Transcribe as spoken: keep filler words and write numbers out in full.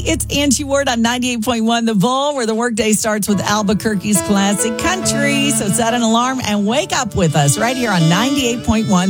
It's Angie Ward on ninety-eight point one The Bull, where the workday starts with Albuquerque's classic country. So set an alarm and wake up with us right here on ninety-eight point one